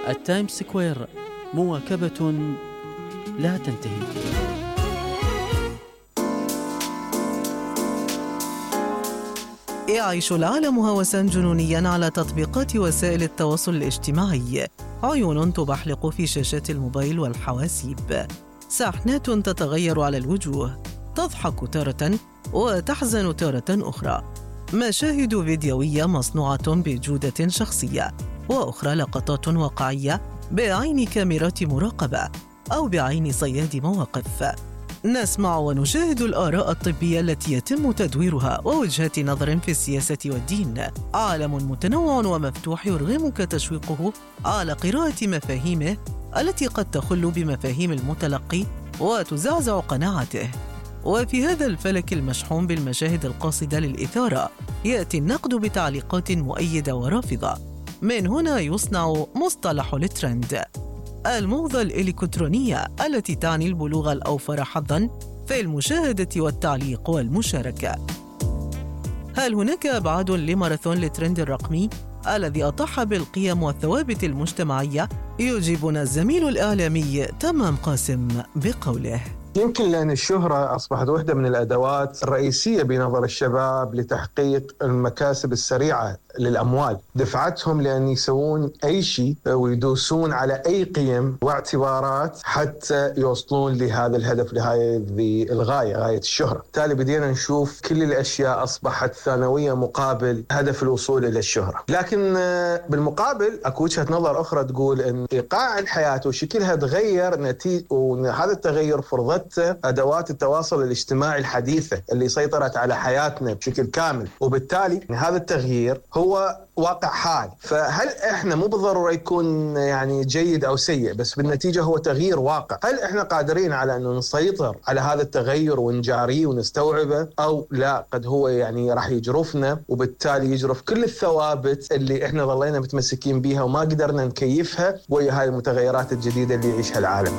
التايمز سكوير، مواكبة لا تنتهي. يعيش العالم هوساً جنونياً على تطبيقات وسائل التواصل الاجتماعي، عيون تبحلق في شاشات الموبايل والحواسيب، ساحنات تتغير على الوجوه، تضحك تارة وتحزن تارة أخرى، مشاهد فيديوية مصنوعة بجودة شخصية، وأخرى لقطات واقعية بعين كاميرات مراقبة أو بعين صياد مواقف. نسمع ونشاهد الآراء الطبية التي يتم تدويرها ووجهات نظر في السياسة والدين. عالم متنوع ومفتوح يرغمك تشويقه على قراءة مفاهيمه التي قد تخل بمفاهيم المتلقي وتزعزع قناعته. وفي هذا الفلك المشحون بالمشاهد القاصدة للإثارة يأتي النقد بتعليقات مؤيدة ورافضة. من هنا يصنع مصطلح الترند، الموضة الإلكترونية التي تعني البلوغ الأوفر حظاً في المشاهدة والتعليق والمشاركة. هل هناك أبعاد لماراثون الترند الرقمي الذي أطاح بالقيم والثوابت المجتمعية؟ يجيبنا الزميل الإعلامي تمام قاسم بقوله: يمكن لأن الشهرة أصبحت واحدة من الأدوات الرئيسية بنظر الشباب لتحقيق المكاسب السريعة للأموال، دفعتهم لأن يسوون أي شيء ويدوسون على أي قيم واعتبارات حتى يوصلون لهذا الهدف، لهذه الغاية، غاية الشهرة. بالتالي بدينا نشوف كل الأشياء أصبحت ثانوية مقابل هدف الوصول إلى الشهرة. لكن بالمقابل أكو وجهة نظر أخرى تقول أن إيقاع الحياة وشكلها تغير نتيجة، وهذا التغير فرضته أدوات التواصل الاجتماعي الحديثة اللي سيطرت على حياتنا بشكل كامل، وبالتالي هذا التغيير هو واقع حال. فهل احنا مو بالضرورة يكون يعني جيد او سيء، بس بالنتيجة هو تغيير واقع. هل احنا قادرين على انه نسيطر على هذا التغير ونجاريه ونستوعبه، او لا قد هو يعني راح يجرفنا، وبالتالي يجرف كل الثوابت اللي احنا ظلينا متمسكين بيها وما قدرنا نكيفها وهي هاي المتغيرات الجديدة اللي يعيشها العالم.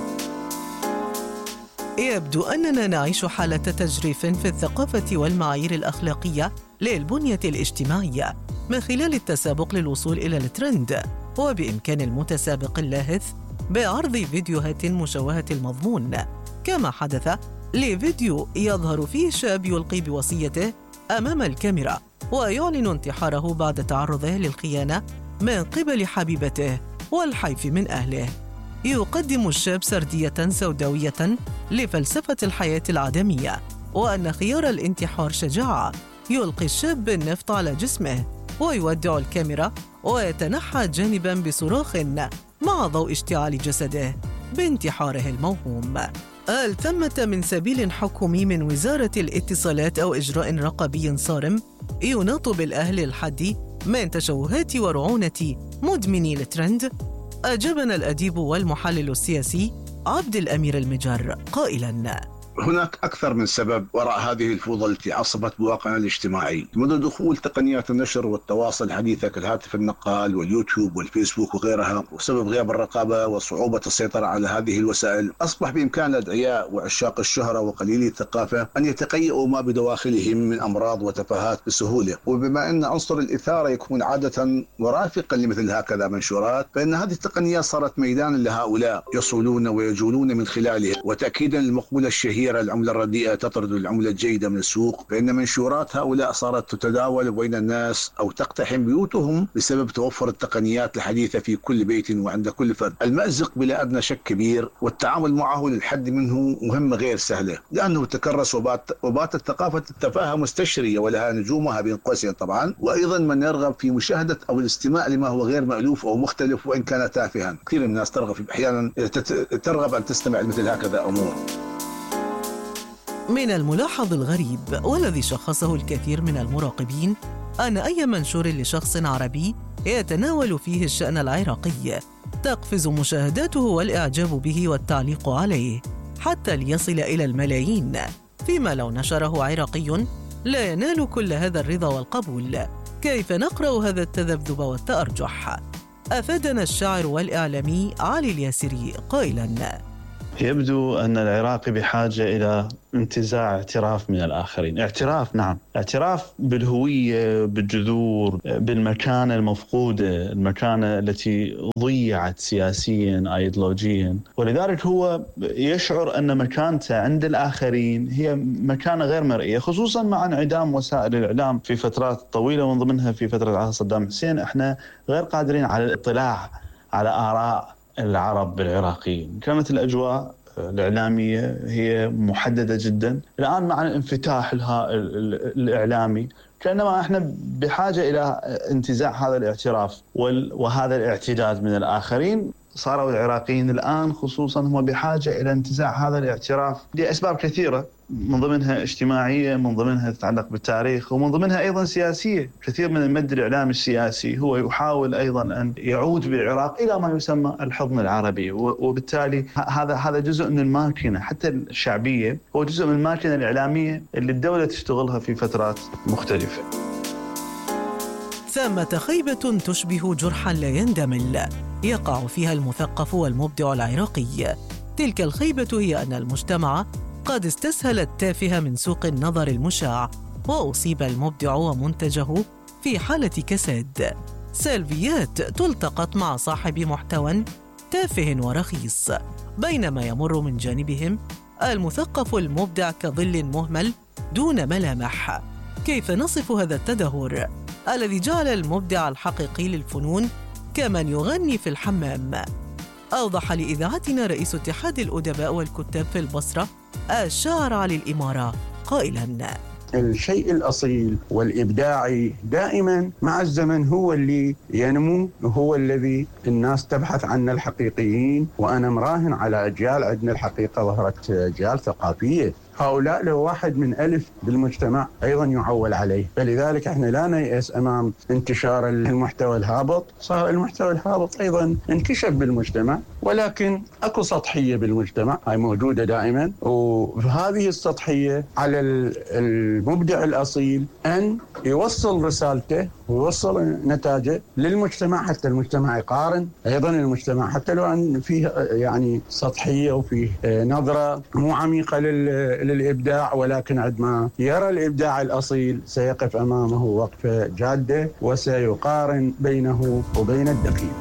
يبدو أننا نعيش حالة تجريف في الثقافة والمعايير الأخلاقية للبنية الاجتماعية من خلال التسابق للوصول إلى الترند. وبإمكان المتسابق اللاهث بعرض فيديوهات مشوهة المضمون، كما حدث لفيديو يظهر فيه شاب يلقي بوصيته أمام الكاميرا ويعلن انتحاره بعد تعرضه للخيانة من قبل حبيبته والحيف من أهله. يقدم الشاب سردية سوداوية لفلسفة الحياة العدمية، وأن خيار الانتحار شجاعة. يلقي الشاب النفط على جسمه ويودع الكاميرا ويتنحى جانباً بصراخ مع ضوء اشتعال جسده بانتحاره الموهوم. هل ثمة من سبيل حكومي من وزارة الاتصالات أو إجراء رقابي صارم يناط بالأهل الحد من تشوهات ورعونة مدمني الترند؟ أجابنا الأديب والمحلل السياسي عبد الأمير المجر قائلاً: هناك أكثر من سبب وراء هذه الفوضى التي عصبت بواقعنا الاجتماعي منذ دخول تقنيات النشر والتواصل الحديثة كالهاتف النقال واليوتيوب والفيسبوك وغيرها. وسبب غياب الرقابة وصعوبة السيطرة على هذه الوسائل أصبح بإمكان الأدعياء وعشاق الشهرة وقليلي الثقافة أن يتقيئوا ما بدواخلهم من أمراض وتفاهات بسهولة. وبما أن عنصر الإثارة يكون عادة مرافقا لمثل هكذا منشورات، فإن هذه التقنيات صارت ميدانا لهؤلاء يصولون ويجولون من خلالها. وتأكيدا للمقولة الشهيرة العملة الرديئة تطرد العملة الجيدة من السوق، فإن منشورات هؤلاء صارت تتداول بين الناس أو تقتحم بيوتهم بسبب توفر التقنيات الحديثة في كل بيت وعند كل فرد. المأزق بلا أدنى شك كبير، والتعامل معه للحد منه مهمة غير سهلة، لأنه تكرس وباتت ثقافة التفاهة مستشرية ولها نجومها بين قوسين طبعا. وأيضا من يرغب في مشاهدة أو الاستماع لما هو غير مألوف أو مختلف وإن كان تافها. كثير من الناس أحيانا ترغب أن تستمع لمثل هكذا أمور. من الملاحظ الغريب والذي شخصه الكثير من المراقبين أن أي منشور لشخص عربي يتناول فيه الشأن العراقي تقفز مشاهداته والإعجاب به والتعليق عليه حتى ليصل إلى الملايين، فيما لو نشره عراقي لا ينال كل هذا الرضا والقبول. كيف نقرأ هذا التذبذب والتأرجح؟ أفادنا الشاعر والإعلامي علي الياسري قائلاً: يبدو أن العراقي بحاجة إلى انتزاع اعتراف من الآخرين. اعتراف، نعم، اعتراف بالهوية، بالجذور، بالمكانة المفقودة، المكانة التي ضيعت سياسيا أيديولوجيا. ولذلك هو يشعر أن مكانته عند الآخرين هي مكانة غير مرئية، خصوصا مع انعدام وسائل الإعلام في فترات طويلة، ومن ضمنها في فترة عهد صدام حسين. احنا غير قادرين على الاطلاع على آراء العرب العراقيين. كانت الأجواء الإعلامية هي محددة جدا. الآن مع الانفتاح الإعلامي كأنما احنا بحاجة إلى انتزاع هذا الاعتراف وهذا الاعتداد من الآخرين. صاروا العراقيين الآن خصوصا هم بحاجة إلى انتزاع هذا الاعتراف لأسباب كثيرة، من ضمنها اجتماعية، من ضمنها تتعلق بالتاريخ، ومن ضمنها أيضا سياسية. كثير من المد الإعلامي السياسي هو يحاول أيضا أن يعود بالعراق إلى ما يسمى الحضن العربي، وبالتالي هذا جزء من الماكينة حتى الشعبية، هو جزء من الماكينة الإعلامية اللي الدولة تشتغلها في فترات مختلفة. ثمة خيبة تشبه جرحا لا يندمل يقع فيها المثقف والمبدع العراقي. تلك الخيبة هي أن المجتمع قد استسهل التافه من سوق النظر المشاع، وأصيب المبدع ومنتجه في حالة كساد. سلبيات تلتقط مع صاحب محتوى تافه ورخيص، بينما يمر من جانبهم المثقف المبدع كظل مهمل دون ملامح. كيف نصف هذا التدهور الذي جعل المبدع الحقيقي للفنون كمن يغني في الحمام؟ أوضح لإذاعتنا رئيس اتحاد الأدباء والكتاب في البصرة الشاعر علي الإمارة قائلاً: الشيء الأصيل والإبداعي دائما مع الزمن هو اللي ينمو، هو الذي الناس تبحث عنه الحقيقيين. وأنا مراهن على أجيال، عندنا الحقيقة ظهرت أجيال ثقافية، هؤلاء لو واحد من ألف بالمجتمع أيضا يعول عليه. فلذلك احنا لا نيأس أمام انتشار المحتوى الهابط. صار المحتوى الهابط أيضا انكشف بالمجتمع، ولكن أكو سطحية بالمجتمع، هاي موجودة دائما. وهذه السطحية على المبدع الأصيل أن يوصل رسالته ويوصل نتاجه للمجتمع، حتى المجتمع يقارن. أيضا المجتمع حتى لو أن فيه يعني سطحية وفيه نظرة مو عميقة للإبداع، ولكن عندما يرى الإبداع الأصيل سيقف أمامه وقفة جادة وسيقارن بينه وبين الدقيق.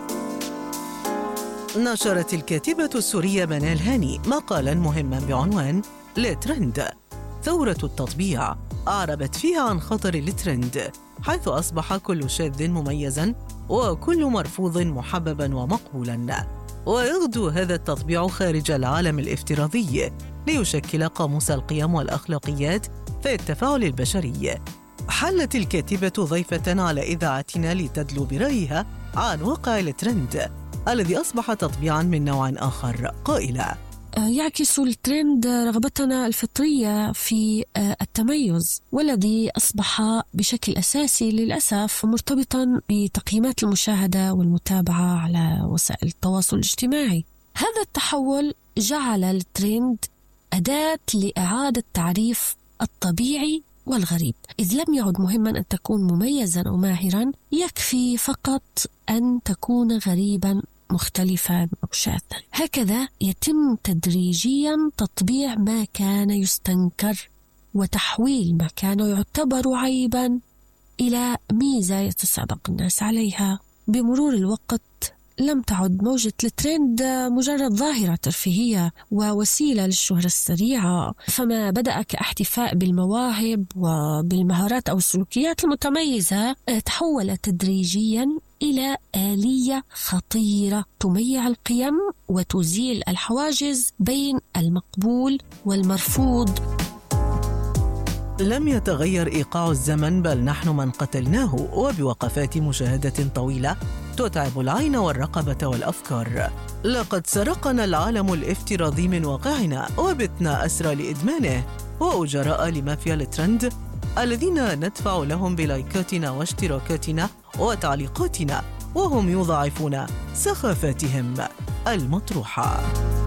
نشرت الكاتبة السورية منال هاني مقالاً مهماً بعنوان الترند ثورة التطبيع، أعربت فيها عن خطر الترند، حيث أصبح كل شاذ مميزاً وكل مرفوض محبباً ومقبولاً، ويغدو هذا التطبيع خارج العالم الافتراضي ليشكل قاموس القيم والأخلاقيات في التفاعل البشري. حلت الكاتبة ضيفة على إذاعتنا لتدلو برأيها عن واقع الترند الذي أصبح تطبيعاً من نوع آخر، قائلة: يعكس الترند رغبتنا الفطرية في التميز، والذي أصبح بشكل أساسي للأسف مرتبطاً بتقييمات المشاهدة والمتابعة على وسائل التواصل الاجتماعي. هذا التحول جعل الترند أداة لإعادة تعريف الطبيعي والغريب، إذ لم يعد مهماً أن تكون مميزاً أو ماهراً، يكفي فقط أن تكون غريباً مختلفاً أو شاذاً. هكذا يتم تدريجياً تطبيع ما كان يستنكر وتحويل ما كان يعتبر عيباً إلى ميزة يتصادق الناس عليها. بمرور الوقت لم تعد موجة الترند مجرد ظاهرة ترفيهية ووسيلة للشهرة السريعة، فما بدأ كاحتفاء بالمواهب وبالمهارات أو السلوكيات المتميزة تحول تدريجياً إلى آلية خطيرة تميع القيم وتزيل الحواجز بين المقبول والمرفوض. لم يتغير إيقاع الزمن، بل نحن من قتلناه، وبوقفات مشاهدة طويلة تتعب العين والرقبة والأفكار. لقد سرقنا العالم الافتراضي من واقعنا وبتنا أسرى لإدمانه، وأجراء لمافيا الترند الذين ندفع لهم بلايكاتنا واشتراكاتنا وتعليقاتنا، وهم يضاعفون سخافاتهم المطروحة.